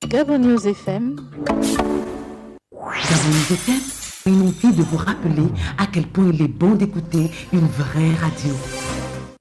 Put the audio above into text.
Gabon News FM. Gabon News FM, une envie de vous rappeler à quel point il est bon d'écouter une vraie radio.